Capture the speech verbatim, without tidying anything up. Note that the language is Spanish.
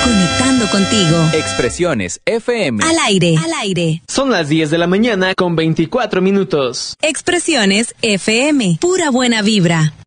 Conectando contigo. Expresiones F M. Al aire, al aire. Son las diez de la mañana con veinticuatro minutos. Expresiones F M. Pura buena vibra.